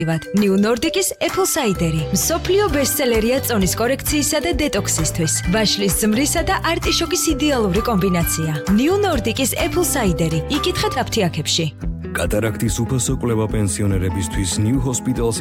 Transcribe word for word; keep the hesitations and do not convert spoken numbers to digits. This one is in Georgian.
New Nordic-ის Apple Cider-ი. მსოფლიო ბესტსელერია წონის კორექციისა და დეტოქსისთვის. ვაშლის ზმრისა და არტიშოკის იდეალური კომბინაცია. New Nordic-ის Apple Cider-ი. იკითხეთ აფთიაქებში. კატარაქტის უფასო კვლევა პენსიონერებისთვის New Hospitals